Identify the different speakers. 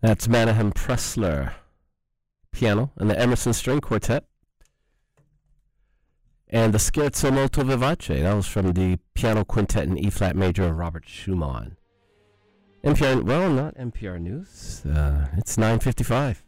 Speaker 1: That's Manahem Pressler, piano, and the Emerson String Quartet. And the Scherzo Molto Vivace, that was from the Piano Quintet in E-flat major of Robert Schumann. NPR, well, not NPR News. It's 9:55.